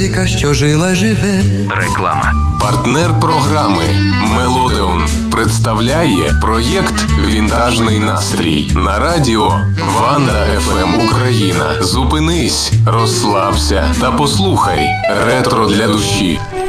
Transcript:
Що жила, живе. Реклама. Партнер програми Мелодеон представляє проєкт «Вінтажний настрій» на радіо Ванда ФМ Україна. Зупинись, розслабся та послухай ретро для душі.